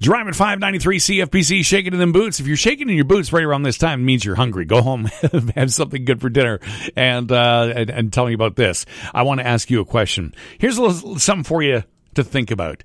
Drive at 593 CFPC, shaking in them boots. If you're shaking in your boots right around this time, it means you're hungry. Go home, have something good for dinner, and tell me about this. I want to ask you a question. Here's a little something for you to think about.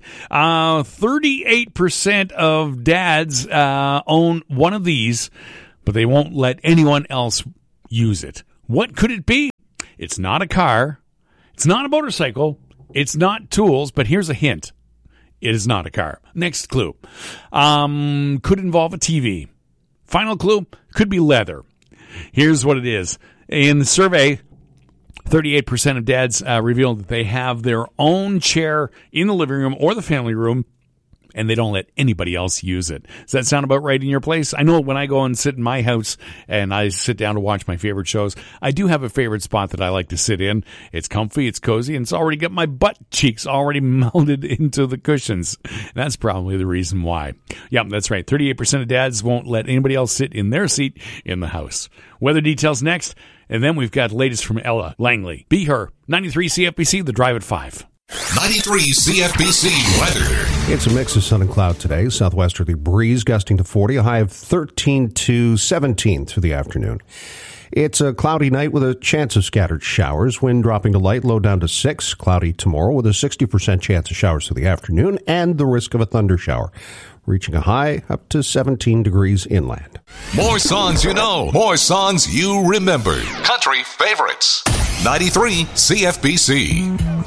38% of dads own one of these, but they won't let anyone else use it. What could it be? It's not a car. It's not a motorcycle. It's not tools, but here's a hint. It is not a car. Next clue. Could involve a TV. Final clue. Could be leather. Here's what it is. In the survey, 38% of dads revealed that they have their own chair in the living room or the family room, and they don't let anybody else use it. Does that sound about right in your place? I know when I go and sit in my house and I sit down to watch my favorite shows, I do have a favorite spot that I like to sit in. It's comfy, it's cozy, and it's already got my butt cheeks already melded into the cushions. That's probably the reason why. Yep, that's right. 38% of dads won't let anybody else sit in their seat in the house. Weather details next, and then we've got latest from Ella Langley. Be her. 93 CFPC, The Drive at 5. 93 CFPC weather. It's a mix of sun and cloud today. Southwesterly breeze gusting to 40, a high of 13 to 17 through the afternoon. It's a cloudy night with a chance of scattered showers. Wind dropping to light, low down to 6. Cloudy tomorrow with a 60% chance of showers through the afternoon and the risk of a thunder shower, reaching a high up to 17 degrees inland. More songs you know, more songs you remember. Country favorites. 93 CFPC.